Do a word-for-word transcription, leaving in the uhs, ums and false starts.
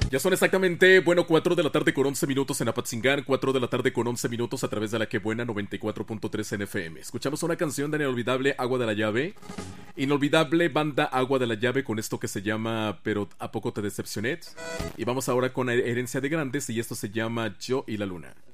Ya son exactamente, bueno, cuatro de la tarde con once minutos en Apatzingán, cuatro de la tarde con once minutos a través de la que buena noventa y cuatro punto tres en F M. Escuchamos una canción de la inolvidable Agua de la Llave. Inolvidable banda Agua de la Llave con esto que se llama Pero ¿a poco te decepcioné? Y vamos ahora con Herencia de Grandes y esto se llama Yo y la Luna.